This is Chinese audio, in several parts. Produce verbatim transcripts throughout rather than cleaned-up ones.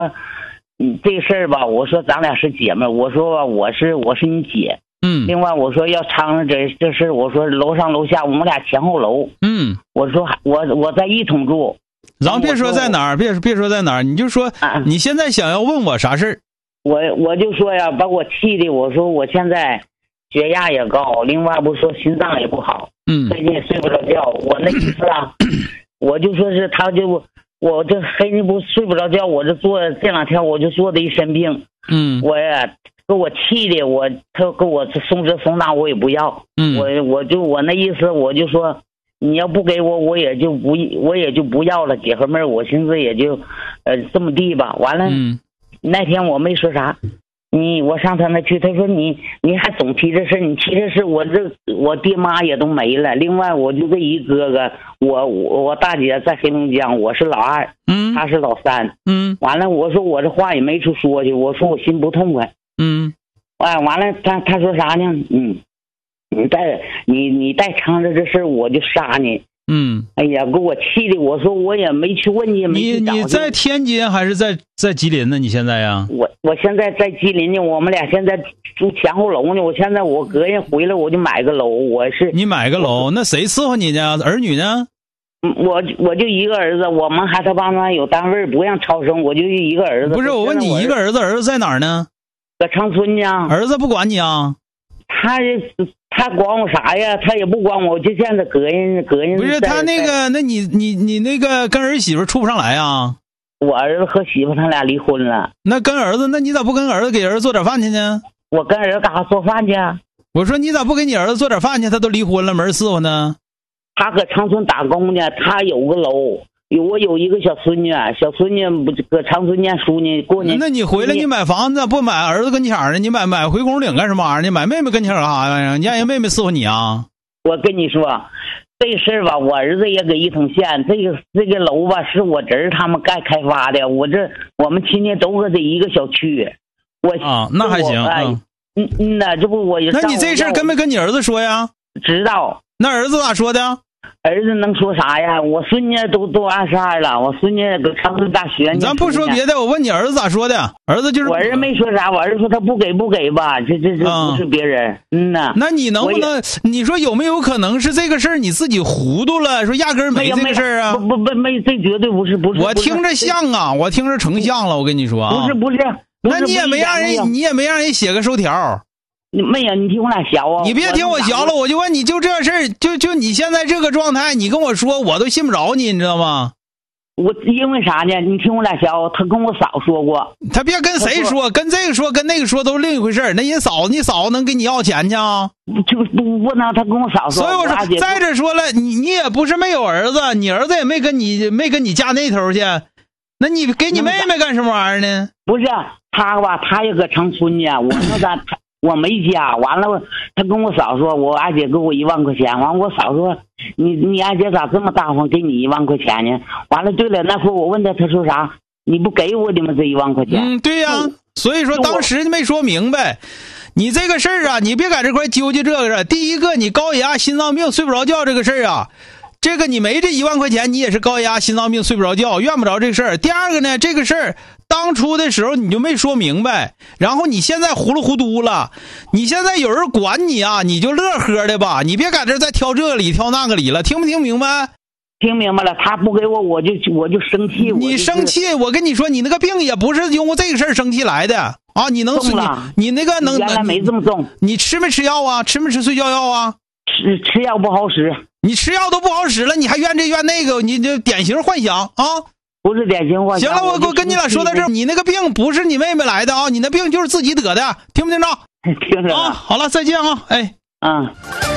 嗯，这个事儿吧，我说咱俩是姐妹，我说吧，我是我是你姐， 嗯， 另外我说要掺和这这事，我说楼上楼下我们俩前后楼， 嗯， 我说我我在一同住， 咱别说在哪儿，别别说在哪儿，你就说、啊、你现在想要问我啥事儿， 我我就说呀，把我气的，我说我现在血压也高，另外不说心脏也不好， 嗯， 最近也睡不着觉，我那意思啊，我就说是他就。我这黑你不睡不着觉，我这做这两天我就做的一身病， 嗯， 我呀给我气的，我他给我送这送那我也不要， 嗯， 我我就我那意思我就说你要不给我我也就不我也就不要了，姐和妹儿，我寻思也就呃这么地吧，完了， 嗯， 那天我没说啥。你我上他那去，他说你你还总提这事，你提这事，我这我爹妈也都没了。另外我就这一哥哥，我我我大姐在黑龙江，我是老二， 嗯， 他是老三， 嗯， 完了我说我这话也没处说去，我说我心不痛快， 嗯， 哎，完了他他说啥呢？嗯，你再你你再掺着这事我就杀你。 嗯， 哎呀，给我气的！我说我也没去问去，没去找去。 你你在天津还是在在吉林呢？你现在呀？ 我我现在在吉林呢，我们俩现在住前后楼呢。我现在我隔夜回来我就买个楼，我是你买个楼，那谁伺候你呢？儿女呢？ 嗯，我我就一个儿子，我们还他爸妈有单位不让超生，我就一个儿子。 不是，我问你一个儿子，儿子在哪儿呢？ 搁长春呢。 儿子不管你啊？ 他他管我啥呀？他也不管我，就现在隔人隔人。 不是他那个，那你你你那个跟儿媳妇处不上来啊？ 我儿子和媳妇他俩离婚了。 那跟儿子，那你咋不跟儿子给儿子做点饭去呢？ 我跟儿子干啥做饭去？ 我说你咋不给你儿子做点饭去？他都离婚了，没人伺候呢。 他搁长春打工呢，他有个楼。有我有一个小孙女，小孙女不搁长春念书呢，过年。 那你回来你买房子不买儿子跟前儿呢？你买买回宫岭干什么玩意儿？你买妹妹跟前儿干啥呀？你让人妹妹伺候你啊？ 我跟你说，这事儿吧，我儿子也搁一通县，这个这个楼吧是我侄儿他们盖开发的，我这我们亲戚都搁这一个小区。我啊，那还行。 嗯嗯嗯呐，这不我也。 那你这事儿跟没跟你儿子说呀？ 知道。 那儿子咋说的？ 儿子能说啥呀？我孙女都都二十二了，我孙女搁长春大学。 咱不说别的，我问你儿子咋说的？儿子就是我儿子没说啥，我儿子说他不给不给吧，这这这不是别人。嗯呐。 那你能不能？你说有没有可能是这个事儿你自己糊涂了？说压根没这个事儿啊？ 不不不没，这绝对不是不是。 我听着像啊，我听着成像了。我跟你说啊， 不是不是。 那你也没让人，你也没让人写个收条。 没有，你听我俩学啊！ 你别听我学了，我就问你就这事儿，就就你现在这个状态，你跟我说，我都信不着你，你知道吗？ 我因为啥呢？你听我俩学，他跟我嫂说过， 他别跟谁说，跟这个说，跟那个说都是另一回事儿。那人嫂子，你嫂子能给你要钱去啊？ 就不不能，他跟我嫂说。 所以我说，再者说了，你你也不是没有儿子，你儿子也没跟你没跟你家那头去，那你给你妹妹干什么玩意儿呢？ 不是他吧，他也搁长春呢，我那咱。我没家，完了，他跟我嫂说，我二姐给我一万块钱，完我嫂说，你你二姐咋这么大方，给你一万块钱呢？完了，对了，那会儿我问他，他说啥？你不给我的吗？这一万块钱？ 嗯，对呀、啊，所以说当时没说明白，你这个事儿啊，你别在这块纠结这个事。第一个，你高血压、心脏病、睡不着觉这个事儿啊。这个你没这一万块钱，你也是高血压、心脏病、睡不着觉，怨不着这事儿。第二个呢，这个事儿当初的时候你就没说明白，然后你现在糊里糊涂了，你现在有人管你啊，你就乐呵的吧，你别在这再挑这里挑那个里了，听不听明白？ 听明白了，他不给我，我就我就生气。 你生气，我跟你说，你那个病也不是因为这个事儿生气来的啊！你能你你那个能原来没这么重。 你吃没吃药啊？吃没吃睡觉药啊？ 吃吃药不好使。 你吃药都不好使了，你还怨这怨那个，你这典型幻想啊！ 不是典型幻想。 行了，我我跟你俩说到这儿，你那个病不是你妹妹来的啊，你那病就是自己得的，听不听着？ 听着啊！好了，再见啊！哎， 嗯。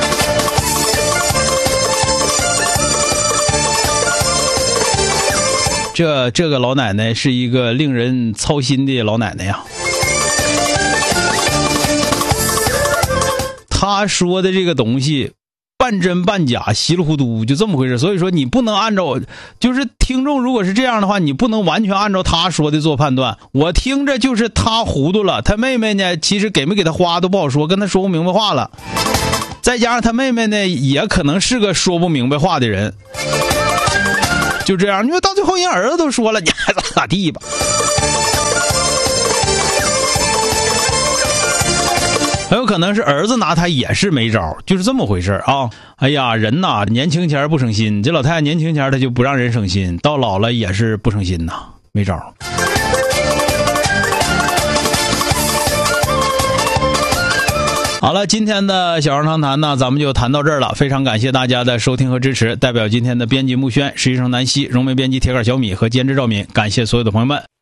这这个老奶奶是一个令人操心的老奶奶呀。她说的这个东西半真半假，稀里糊涂，就这么回事。所以说你不能按照，就是听众如果是这样的话，你不能完全按照他说的做判断。我听着就是他糊涂了，他妹妹呢其实给没给他花都不好说，跟他说不明白话了，再加上他妹妹呢也可能是个说不明白话的人，就这样，因为到最后人儿子都说了，你还咋咋地吧。 可能是儿子拿他也是没招，就是这么回事啊。哎呀，人呐，年轻前不省心，这老太太年轻前她就不让人省心，到老了也是不省心呐，没招。好了，今天的小人长谈呢，咱们就谈到这儿了。非常感谢大家的收听和支持，代表今天的编辑木轩、实习生南希、荣美编辑铁杆小米和监制赵敏，感谢所有的朋友们。